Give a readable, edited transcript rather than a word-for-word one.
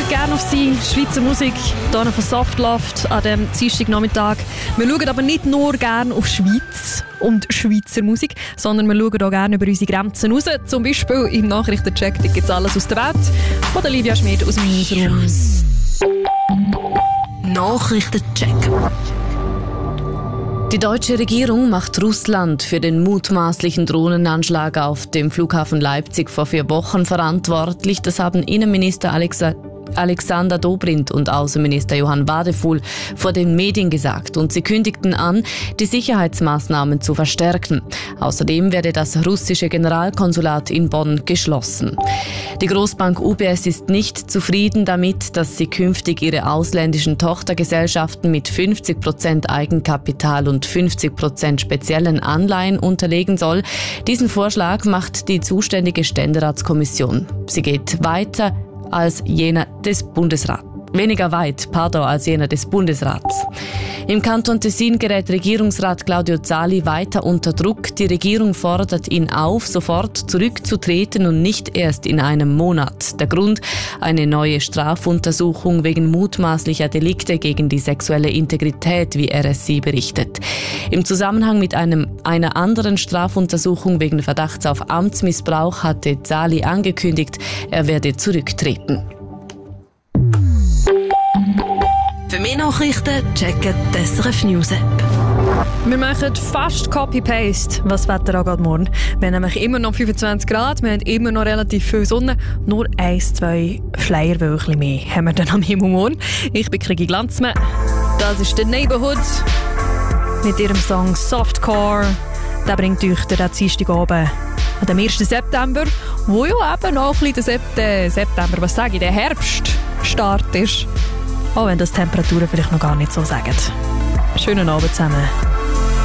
gerne auf sie, Schweizer Musik, hier von Softloft an dem Dienstagnachmittag. Wir schauen aber nicht nur gerne auf Schweiz und Schweizer Musik, sondern wir schauen auch gerne über unsere Grenzen raus. Zum Beispiel im Nachrichtencheck, da gibt es alles aus der Welt. Von der Livia Schmid aus dem Newsroom. Nachrichtencheck. Die deutsche Regierung macht Russland für den mutmaßlichen Drohnenanschlag auf dem Flughafen Leipzig vor 4 Wochen verantwortlich. Das haben Innenminister Alexander Dobrindt und Außenminister Johann Wadefuhl vor den Medien gesagt und sie kündigten an, die Sicherheitsmaßnahmen zu verstärken. Außerdem werde das russische Generalkonsulat in Bonn geschlossen. Die Großbank UBS ist nicht zufrieden damit, dass sie künftig ihre ausländischen Tochtergesellschaften mit 50% Eigenkapital und 50% speziellen Anleihen unterlegen soll. Diesen Vorschlag macht die zuständige Ständeratskommission. Sie geht weniger weit als jener des Bundesrats. Im Kanton Tessin gerät Regierungsrat Claudio Zali weiter unter Druck. Die Regierung fordert ihn auf, sofort zurückzutreten und nicht erst in einem Monat. Der Grund: eine neue Strafuntersuchung wegen mutmaßlicher Delikte gegen die sexuelle Integrität, wie RSI berichtet. Im Zusammenhang mit einer anderen Strafuntersuchung wegen Verdachts auf Amtsmissbrauch hatte Zali angekündigt, er werde zurücktreten. Für mehr Nachrichten checken die SRF News App. Wir machen fast Copy-Paste, was das Wetter angeht morgen. Wir haben nämlich immer noch 25 Grad, wir haben immer noch relativ viel Sonne. Nur 1-2 Schleierwölkchen mehr haben wir dann am Himmel morgen. Ich bin Krigi Glanzmann. Das ist der Neighborhood mit ihrem Song Softcore. Der bringt euch den Dienstagabend an dem 1. September, wo ja eben noch ein bisschen der der Herbststart ist. Auch wenn das Temperaturen vielleicht noch gar nicht so sagen. Schönen Abend zusammen.